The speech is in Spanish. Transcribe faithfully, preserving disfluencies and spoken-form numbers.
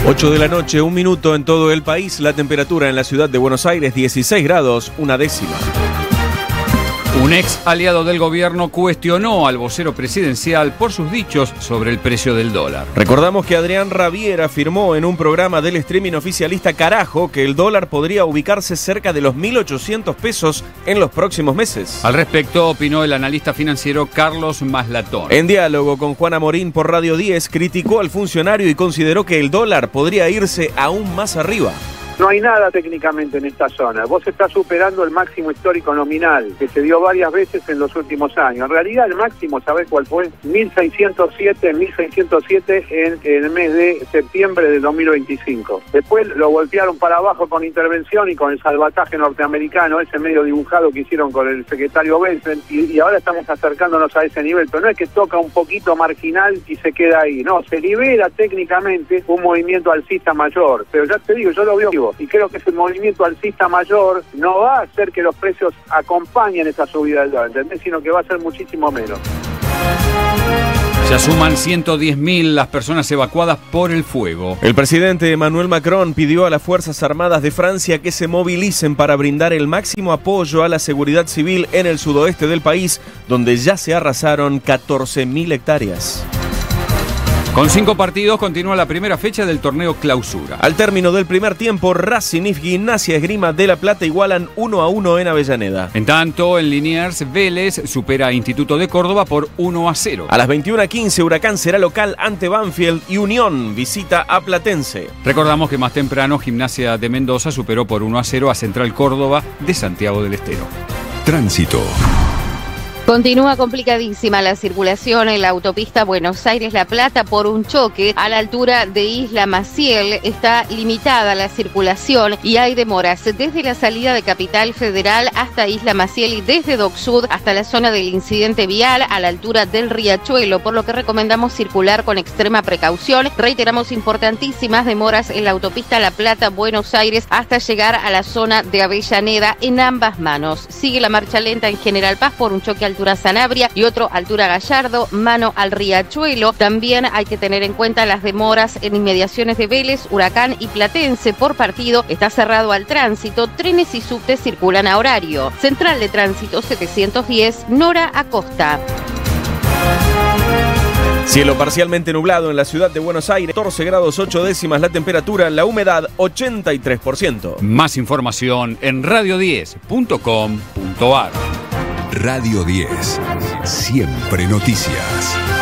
ocho de la noche, un minuto en todo el país. La temperatura en la ciudad de Buenos Aires, dieciséis grados, una décima. Un ex aliado del gobierno cuestionó al vocero presidencial por sus dichos sobre el precio del dólar. Recordamos que Adrián Rabier afirmó en un programa del streaming oficialista Carajo que el dólar podría ubicarse cerca de los mil ochocientos pesos en los próximos meses. Al respecto opinó el analista financiero Carlos Maslatón. En diálogo con Juana Morín por Radio diez, criticó al funcionario y consideró que el dólar podría irse aún más arriba. No hay nada técnicamente en esta zona. Vos estás superando el máximo histórico nominal, que se dio varias veces en los últimos años. En realidad el máximo, ¿sabés cuál fue? mil seiscientos siete en, en el mes de septiembre de dos mil veinticinco. Después lo golpearon para abajo con intervención y con el salvataje norteamericano, ese medio dibujado que hicieron con el secretario Benson, y, y ahora estamos acercándonos a ese nivel. Pero no es que toca un poquito marginal y se queda ahí. No, se libera técnicamente un movimiento alcista mayor. Pero ya te digo, yo lo veo y creo que ese movimiento alcista mayor no va a hacer que los precios acompañen esa subida del dólar, ¿entendés? Sino que va a ser muchísimo menos. Ya suman ciento diez mil las personas evacuadas por el fuego. El presidente Emmanuel Macron pidió a las Fuerzas Armadas de Francia que se movilicen para brindar el máximo apoyo a la seguridad civil en el sudoeste del país, donde ya se arrasaron catorce mil hectáreas. Con cinco partidos continúa la primera fecha del torneo Clausura. Al término del primer tiempo, Racing y Gimnasia Esgrima de La Plata igualan uno a uno en Avellaneda. En tanto, en Liniers, Vélez supera a Instituto de Córdoba por uno a cero. A las veintiuna quince, Huracán será local ante Banfield y Unión visita a Platense. Recordamos que más temprano, Gimnasia de Mendoza superó por uno a cero a Central Córdoba de Santiago del Estero. Tránsito. Continúa complicadísima la circulación en la autopista Buenos Aires-La Plata por un choque a la altura de Isla Maciel. Está limitada la circulación y hay demoras desde la salida de Capital Federal hasta Isla Maciel y desde Dock Sud hasta la zona del incidente vial a la altura del Riachuelo, por lo que recomendamos circular con extrema precaución. Reiteramos importantísimas demoras en la autopista La Plata-Buenos Aires hasta llegar a la zona de Avellaneda en ambas manos. Sigue la marcha lenta en General Paz por un choque al altura Sanabria y otro altura Gallardo, mano al Riachuelo. También hay que tener en cuenta las demoras en inmediaciones de Vélez, Huracán y Platense por partido. Está cerrado al tránsito, trenes y subtes circulan a horario. Central de Tránsito setecientos diez, Nora Acosta. Cielo parcialmente nublado en la ciudad de Buenos Aires, catorce grados ocho décimas la temperatura, la humedad ochenta y tres por ciento. Más información en radio diez punto com punto ar. Radio diez, siempre noticias.